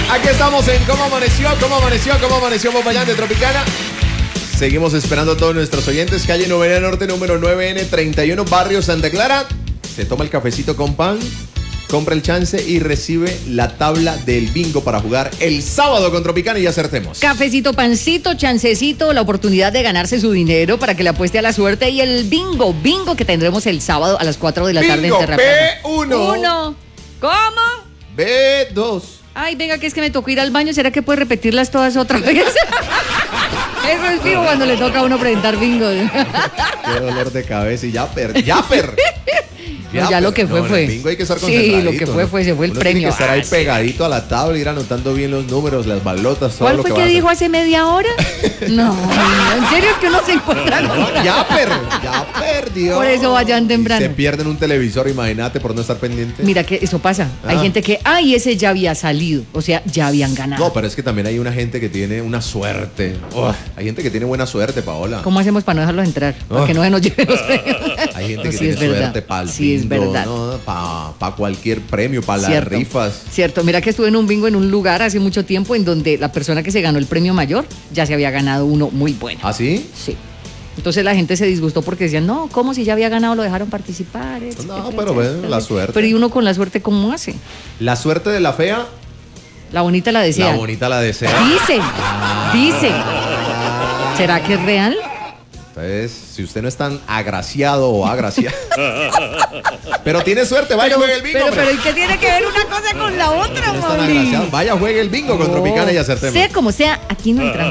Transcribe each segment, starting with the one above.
Aquí estamos en Cómo Amaneció Popayán de Tropicana. Seguimos esperando a todos nuestros oyentes. Calle Novena Norte, número 9N31, Barrio Santa Clara. Se toma el cafecito con pan, compra el chance y recibe la tabla del bingo para jugar el sábado con Tropicana y acertemos. Cafecito, pancito, chancecito, la oportunidad de ganarse su dinero para que le apueste a la suerte y el bingo que tendremos el sábado a las 4 de la tarde en Terrapena. B1. ¿Cómo? B2. Ay, venga, que es que me tocó ir al baño. ¿Será que puede repetirlas todas otra vez? Eso es fijo cuando le toca a uno presentar bingo. Qué dolor de cabeza y ya lo que fue, fue. En el bingo hay que estar concentradito. Sí, lo que fue, se fue el uno premio. Tiene que estar ahí pegadito a la tabla, ir anotando bien los números, las balotas, todo ¿Cuál lo fue que que dijo hace media hora? No, en serio es que uno se encuentra. Ya perdió. Por eso vayan temprano. Se pierden un televisor, imagínate, por no estar pendiente. Mira que eso pasa. Hay gente que, ese ya había salido. O sea, ya habían ganado. No, pero es que también hay una gente que tiene una suerte. Hay gente que tiene buena suerte, Paola. ¿Cómo hacemos para no dejarlos entrar? Para que no se nos lleven los premios. Hay gente que tiene suerte para el Sí, es verdad. Para cualquier premio, para las rifas. Cierto, mira que estuve en un bingo en un lugar hace mucho tiempo en donde la persona que se ganó el premio mayor ya se había ganado uno muy bueno. ¿Ah, sí? Sí. Entonces la gente se disgustó porque decían, no, ¿cómo si ya había ganado lo dejaron participar? No, pero bueno, la suerte. Pero ¿y uno con la suerte cómo hace? La suerte de la fea. La bonita la desea. La bonita la desea. Dicen. ¿Será que es real? Entonces, si usted no es tan agraciado o agraciada, pero tiene suerte, vaya juegue el bingo. Pero ¿y qué tiene que ver una cosa con la otra, Mauri? Vaya juegue el bingo con Tropicana y acertemos. Sea como sea, aquí no entran.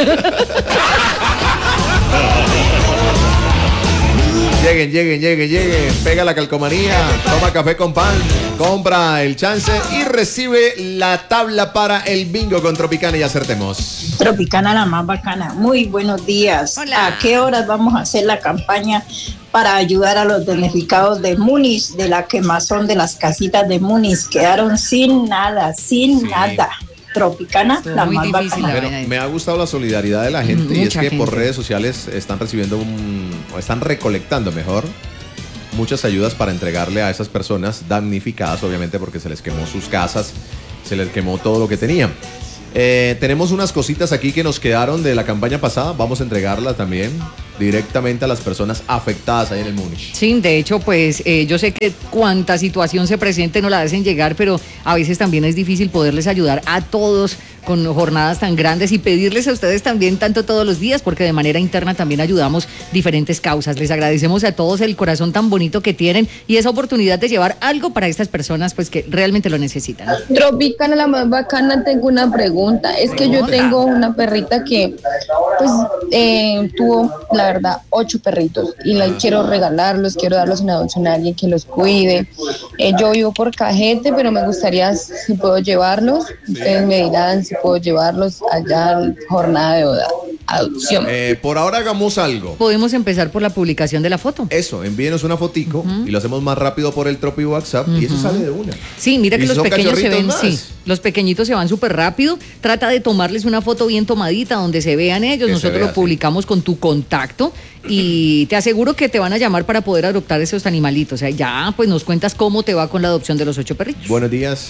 Lleguen, pega la calcomanía, toma café con pan, compra el chance y recibe la tabla para el bingo con Tropicana y acertemos. Tropicana la más bacana, muy buenos días. Hola. ¿A qué horas vamos a hacer la campaña para ayudar a los damnificados de Múnich, de la quemazón de las casitas de Múnich? Quedaron sin nada. Tropicana, la más bacana. Pero me ha gustado la solidaridad de la gente y es que por redes sociales están están recolectando muchas ayudas para entregarle a esas personas damnificadas, obviamente porque se les quemó sus casas, se les quemó todo lo que tenían. Tenemos unas cositas aquí que nos quedaron de la campaña pasada, vamos a entregarlas también directamente a las personas afectadas ahí en el Múnich. Sí, de hecho, pues yo sé que cuanta situación se presente no la hacen llegar, pero a veces también es difícil poderles ayudar a todos con jornadas tan grandes y pedirles a ustedes también tanto todos los días, porque de manera interna también ayudamos diferentes causas. Les agradecemos a todos el corazón tan bonito que tienen y esa oportunidad de llevar algo para estas personas pues que realmente lo necesitan. Tropicana la más bacana, tengo una pregunta. Es que yo tengo una perrita que pues tuvo, la verdad, 8 perritos y quiero regalarlos, quiero darlos en adopción a alguien que los cuide. Yo vivo por Cajete, pero me gustaría si puedo llevarlos. Ustedes me dirán si puedo llevarlos allá a jornada de adopción. Por ahora hagamos algo. Podemos empezar por la publicación de la foto. Eso, envíenos una fotico y lo hacemos más rápido por el Tropi WhatsApp y eso sale de una. Sí, mira que los pequeños se ven, más. sí, los pequeñitos se van súper rápido. Trata de tomarles una foto bien tomadita donde se vean ellos. Que nosotros lo publicamos con tu contacto y te aseguro que te van a llamar para poder adoptar esos animalitos. O sea, ya pues nos cuentas cómo te va con la adopción de los 8 perritos. Buenos días.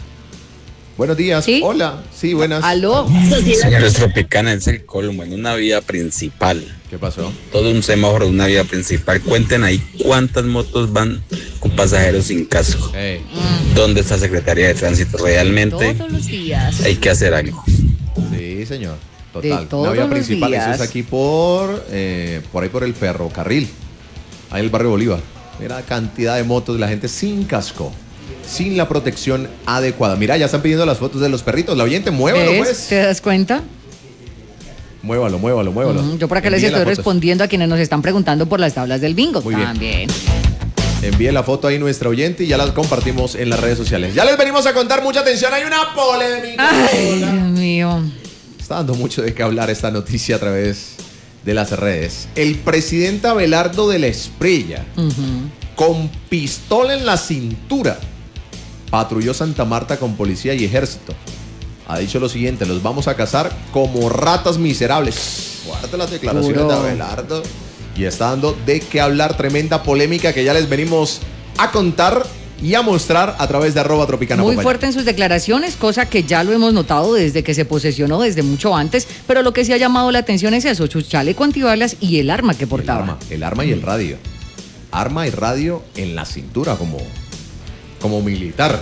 ¿Sí? Hola, sí, buenas. ¿Aló? Señores, Tropicana es el colmo en una vía principal. ¿Qué pasó? Todo un semáforo de una vía principal. Cuenten ahí cuántas motos van con pasajeros sin casco. ¿Dónde está Secretaría de Tránsito? Realmente todos los días hay que hacer algo. Sí, señor. Total. Todos una vía los principal, días. eso es aquí por ahí por el ferrocarril. Ahí en el barrio Bolívar. Mira la cantidad de motos, la gente sin casco. Sin la protección adecuada. Mira, ya están pidiendo las fotos de los perritos. La oyente, muévalo, pues. ¿Te das cuenta? Muévalo. Yo por acá les estoy respondiendo a quienes nos están preguntando por las tablas del bingo. Muy bien. También. Envíe la foto ahí nuestra oyente y ya la compartimos en las redes sociales. Ya les venimos a contar, mucha atención, hay una polémica. Ay, Dios mío. Está dando mucho de qué hablar esta noticia a través de las redes. El presidente Abelardo de la Espriella, con pistola en la cintura, patrulló Santa Marta con policía y ejército. Ha dicho lo siguiente: los vamos a cazar como ratas miserables. Guarda las declaraciones de Abelardo. Y está dando de qué hablar, tremenda polémica que ya les venimos a contar. y a mostrar a través de @Tropicana Muy Popayán. fuerte en sus declaraciones, cosa que ya lo hemos notado desde que se posesionó, desde mucho antes, pero lo que sí ha llamado la atención es eso, su chaleco antibalas y el arma que portaba. El arma y el radio. Arma y radio en la cintura como militar.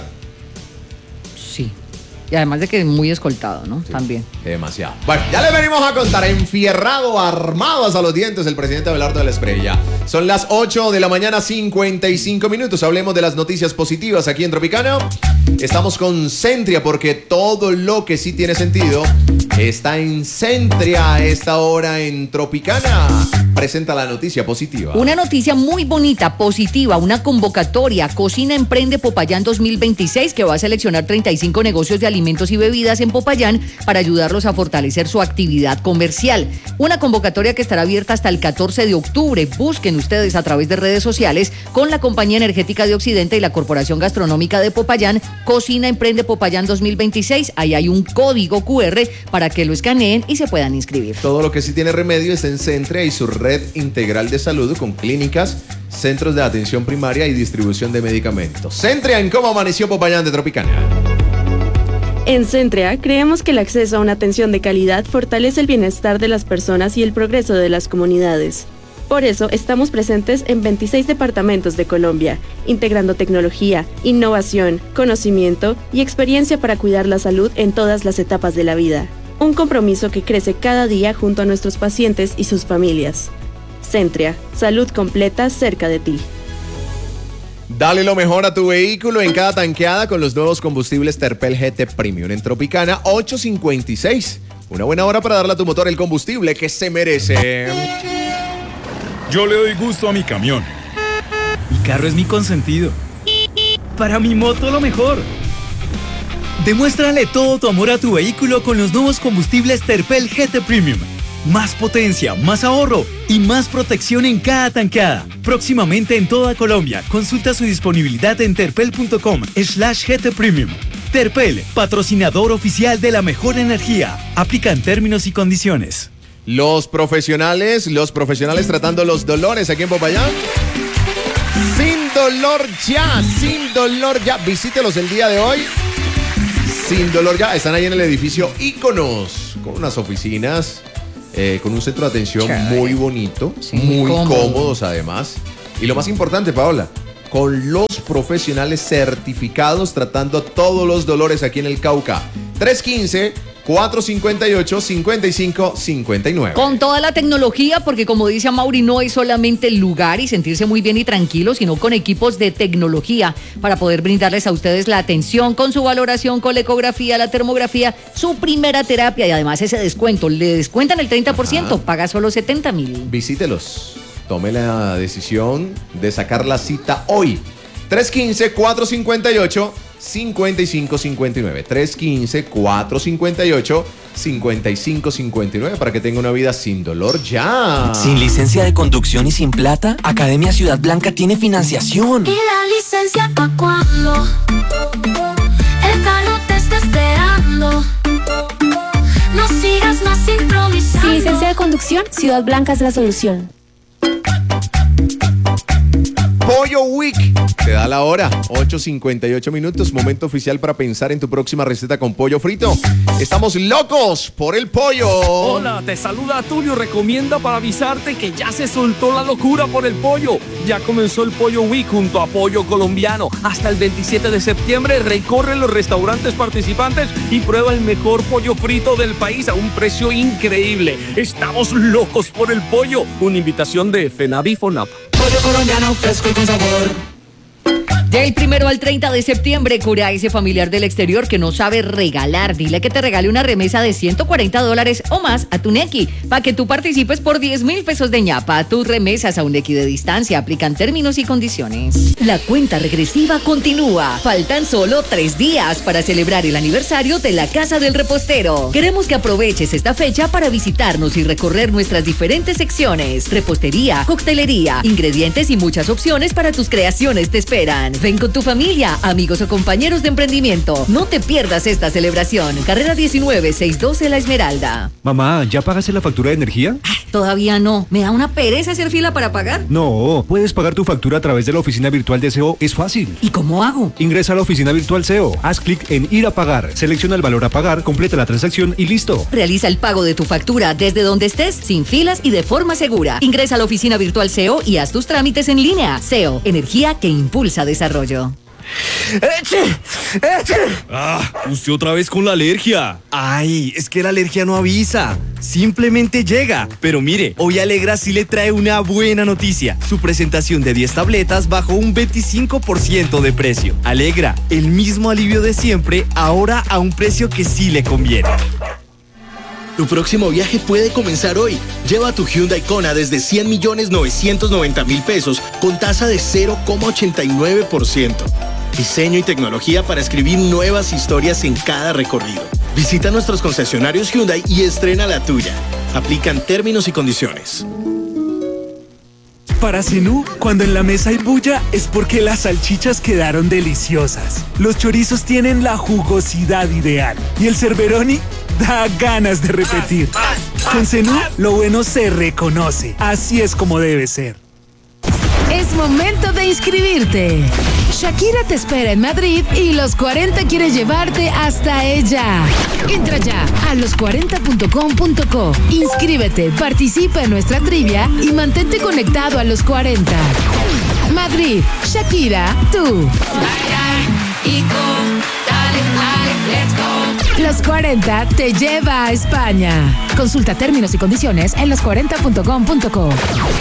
Sí. Y además de que es muy escoltado, ¿no? Sí, también. Demasiado. Bueno, ya le venimos a contar, enfierrado, armado hasta los dientes, el presidente Abelardo de la Espriella. Son las 8 de la mañana, 55 minutos. Hablemos de las noticias positivas aquí en Tropicana. Estamos con Centria, porque todo lo que sí tiene sentido está en Centria a esta hora en Tropicana. Presenta la noticia positiva. Una noticia muy bonita, positiva, una convocatoria. Cocina Emprende Popayán 2026, que va a seleccionar 35 negocios de alimentos y bebidas en Popayán para ayudarlos a fortalecer su actividad comercial. Una convocatoria que estará abierta hasta el 14 de octubre. Busquen ustedes a través de redes sociales con la Compañía Energética de Occidente y la Corporación Gastronómica de Popayán, Cocina Emprende Popayán 2026. Ahí hay un código QR para que lo escaneen y se puedan inscribir. Todo lo que sí tiene remedio es en Centria y su red integral de salud con clínicas, centros de atención primaria y distribución de medicamentos. Centria en Cómo Amaneció Popayán de Tropicana. En Centria creemos que el acceso a una atención de calidad fortalece el bienestar de las personas y el progreso de las comunidades. Por eso estamos presentes en 26 departamentos de Colombia, integrando tecnología, innovación, conocimiento y experiencia para cuidar la salud en todas las etapas de la vida. Un compromiso que crece cada día junto a nuestros pacientes y sus familias. Centria, salud completa cerca de ti. Dale lo mejor a tu vehículo en cada tanqueada con los nuevos combustibles Terpel GT Premium en Tropicana 856. Una buena hora para darle a tu motor el combustible que se merece. Yo le doy gusto a mi camión. Mi carro es mi consentido. Para mi moto lo mejor. Demuéstrale todo tu amor a tu vehículo con los nuevos combustibles Terpel GT Premium. Más potencia, más ahorro y más protección en cada tanqueada. Próximamente en toda Colombia. Consulta su disponibilidad en terpel.com/GT Premium. Terpel, patrocinador oficial de la mejor energía. Aplican términos y condiciones. Los profesionales tratando los dolores aquí en Popayán. Sin dolor ya. Visítelos el día de hoy. Sin dolor ya. Están ahí en el edificio Íconos, con unas oficinas, con un centro de atención muy bonito, sí, muy cómodos además. Y lo más importante, Paola, con los profesionales certificados tratando todos los dolores aquí en el Cauca. 315-458-5559. Con toda la tecnología, porque como dice Amaury, no es solamente el lugar y sentirse muy bien y tranquilo, sino con equipos de tecnología para poder brindarles a ustedes la atención con su valoración, con la ecografía, la termografía, su primera terapia y además ese descuento. Le descuentan el 30%, paga solo 70,000. Visítelos. Tome la decisión de sacar la cita hoy. 315-458-5559. 315-458-5559 para que tenga una vida sin dolor ya. Sin licencia de conducción y sin plata, Academia Ciudad Blanca tiene financiación. ¿Y la licencia pa' cuándo? El carro te está esperando. No sigas más improvisando. Sin licencia de conducción, Ciudad Blanca es la solución. Pollo Week. Te da la hora, 8:58 minutos, momento oficial para pensar en tu próxima receta con pollo frito. Estamos locos por el pollo. Hola, te saluda Tulio, recomienda para avisarte que ya se soltó la locura por el pollo. Ya comenzó el Pollo Week junto a Pollo Colombiano. Hasta el 27 de septiembre recorre los restaurantes participantes y prueba el mejor pollo frito del país a un precio increíble. Estamos locos por el pollo. Una invitación de FENAVI FONAP. Pollo colombiano fresco y con sabor. Del 1 al 30 de septiembre, cura a ese familiar del exterior que no sabe regalar. Dile que te regale una remesa de $140 o más a tu Nequi, para que tú participes por 10,000 pesos de ñapa. Tus remesas a un Nequi de distancia aplican términos y condiciones. La cuenta regresiva continúa. Faltan solo 3 días para celebrar el aniversario de la Casa del Repostero. Queremos que aproveches esta fecha para visitarnos y recorrer nuestras diferentes secciones. Repostería, coctelería, ingredientes y muchas opciones para tus creaciones te esperan. Ven con tu familia, amigos o compañeros de emprendimiento. No te pierdas esta celebración. Carrera 19, 612 La Esmeralda. Mamá, ¿ya pagaste la factura de energía? Todavía no. ¿Me da una pereza hacer fila para pagar? No, puedes pagar tu factura a través de la oficina virtual de SEO. Es fácil. ¿Y cómo hago? Ingresa a la oficina virtual SEO. Haz clic en ir a pagar. Selecciona el valor a pagar, completa la transacción y listo. Realiza el pago de tu factura desde donde estés, sin filas y de forma segura. Ingresa a la oficina virtual SEO y haz tus trámites en línea. SEO, energía que impulsa desarrollo. Usted otra vez con la alergia. Ay, es que la alergia no avisa, simplemente llega. Pero mire, hoy Alegra sí le trae una buena noticia. Su presentación de 10 tabletas bajó un 25% de precio. Alegra, el mismo alivio de siempre, ahora a un precio que sí le conviene. Tu próximo viaje puede comenzar hoy. Lleva tu Hyundai Kona desde 100.990.000 pesos con tasa de 0,89%. Diseño y tecnología para escribir nuevas historias en cada recorrido. Visita nuestros concesionarios Hyundai y estrena la tuya. Aplican términos y condiciones. Para Zenú, cuando en la mesa hay bulla, es porque las salchichas quedaron deliciosas. Los chorizos tienen la jugosidad ideal. Y el Cerberoni da ganas de repetir. Con Zenú, lo bueno se reconoce. Así es como debe ser. Es momento de inscribirte. Shakira te espera en Madrid y Los 40 quiere llevarte hasta ella. Entra ya a los40.com.co. Inscríbete, participa en nuestra trivia y mantente conectado a Los 40. Madrid, Shakira, tú. Los 40 te lleva a España. Consulta términos y condiciones en los40.com.co.